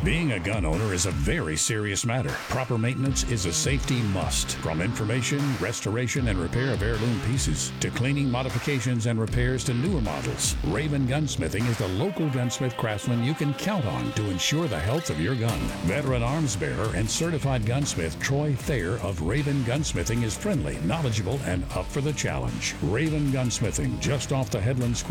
Being a gun owner is a very serious matter. Proper maintenance is a safety must. From information, restoration, and repair of heirloom pieces, to cleaning, modifications, and repairs to newer models, Raven Gunsmithing is the local gunsmith craftsman you can count on to ensure the health of your gun. Veteran arms bearer and certified gunsmith Troy Thayer of Raven Gunsmithing is friendly, knowledgeable, and up for the challenge. Raven Gunsmithing, just off the Headlands